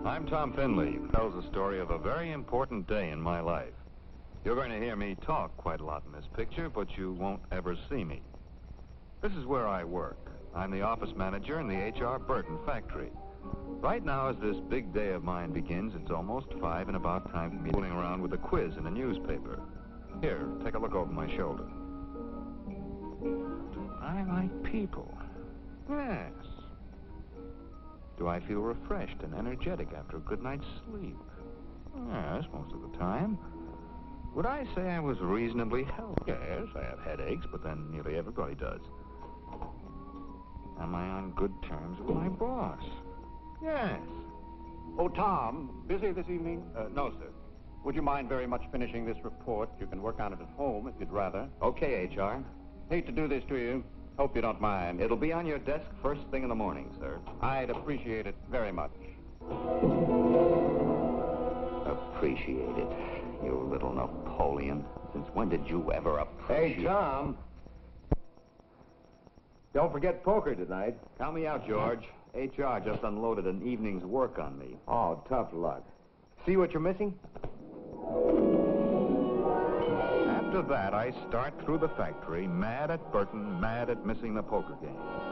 I'm Tom Finley. Tells the story of a very important day in my life. You're going to hear me talk quite a lot in this picture, but you won't ever see me. This is where I work. I'm the office manager in the H.R. Burton factory. Right now, as this big day of mine begins, it's almost 5 and about time for me fooling around with a quiz in a newspaper. Here, take a look over my shoulder. Do I like people? Yes. Do I feel refreshed and energetic after a good night's sleep? Yes, most of the time. Would I say I was reasonably healthy? Yes, I have headaches, but then nearly everybody does. Am I on good terms with my boss? Yes. Oh, Tom, busy this evening? No, sir. Would you mind very much finishing this report? You can work on it at home if you'd rather. Okay, H.R. Hate to do this to you. Hope you don't mind. It'll be on your desk first thing in the morning, sir. I'd appreciate it very much. Appreciate it, you little Napoleon. Since when did you ever appreciate... Hey, Tom. Don't forget poker tonight. Count me out, George. H.R. just unloaded an evening's work on me. Oh, tough luck. See what you're missing? After that, I start through the factory, mad at Burton, mad at missing the poker game.